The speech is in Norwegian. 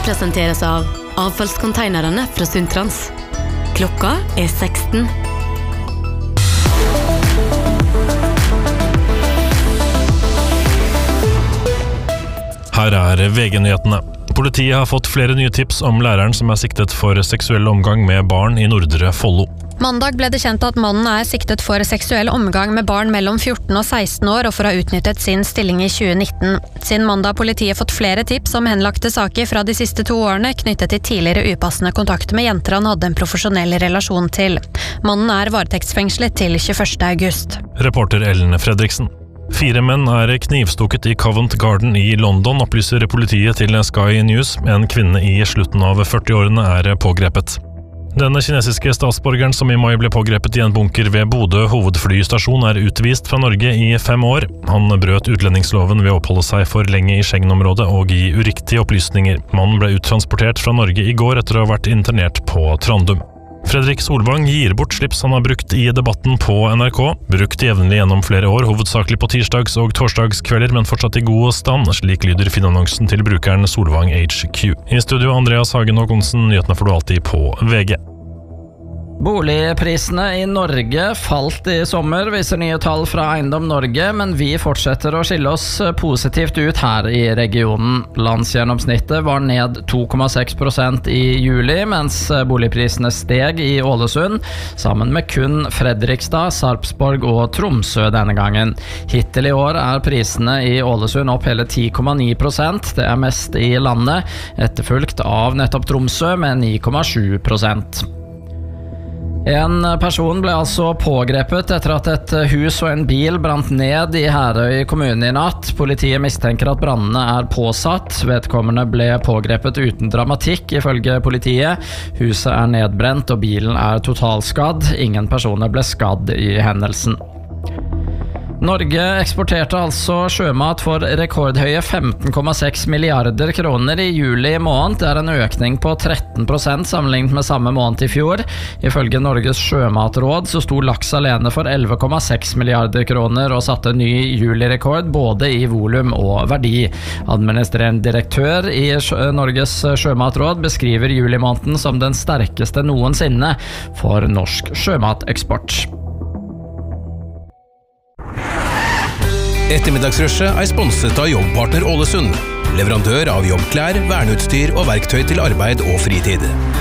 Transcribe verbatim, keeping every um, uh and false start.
presenteres av avfallskonteinerne fra Sundtrans. Klokka er seksten. Her er V G-nyhetene. Politiet har fått flere nye tips om læreren som er siktet for seksuell omgang med barn i Nordre Follo. Mandag ble det kjent at mannen er siktet for seksuell omgang med barn mellom fjorten og seksten år og for å ha utnyttet sin stilling i tjue nitten. Siden mandag har politiet fått flere tips om henlagte saker fra de siste to årene knyttet til tidligere upassende kontakt med jenter han hadde en profesjonell relasjon til. Mannen er varetektsfengslet til tjueførste august. Reporter Ellen Fredriksen. Fire menn er knivstukket i Covent Garden i London, opplyser politiet til Sky News. En kvinne i slutten av førti-årene er pågrepet. Denne kinesiske statsborgeren som i mai ble pågrepet i en bunker ved Bodø hovedflystasjon er utvist fra Norge i fem år. Han brøt utlendingsloven ved å oppholde seg for lenge i Schengen-området og gi uriktige opplysninger. Mannen ble uttransportert fra Norge i går etter å ha vært internert på Trandum. Fredrik Solvang gir bort slips han har brukt i debatten på N R K. Brukt jevnlig gjennom flere år, hovedsakelig på tirsdags- og torsdagskvelder, men fortsatt i god stand. Slik lyder finannonsen til brukeren Solvang H Q. I studio Andreas Hagen Håkonsen, nyhetene får du alltid på V G. Boligprisene i Norge falt i sommer, viser nye tall fra Eiendom Norge, men vi fortsetter å skille oss positivt ut her i regionen. Landsgjennomsnittet var ned to komma seks prosent i juli, mens boligprisene steg i Ålesund, sammen med kun Fredrikstad, Sarpsborg og Tromsø denne gangen. Hittil i år er prisene i Ålesund opp hele ti komma ni prosent, det er mest i landet, etterfulgt av nettopp Tromsø med ni komma sju prosent. En person ble altså pågrepet etter at et hus og en bil brant ned i Herøy kommune i natt. Politiet mistenker at brannene er påsatt. Vedkommende ble pågrepet uten dramatikk, ifølge politiet. Huset er nedbrent og bilen er totalskadd. Ingen personer ble skadd i hendelsen. Norge eksporterte altså sjømat for rekordhøye femten komma seks milliarder kroner i juli måned. Det er en økning på tretten prosent sammenlignet med samme måned i fjor. Ifølge Norges sjømatråd så sto laks alene for elleve komma seks milliarder kroner og satte ny julirekord både i volum og verdi. Administrerende direktør i Norges sjømatråd beskriver julimåneden som den sterkeste noensinne for norsk sjømateksport. Ettermiddagsrushet er sponset av Jobbpartner Ålesund, leverandør av jobbklær, verneutstyr og verktøy til arbeid og fritid.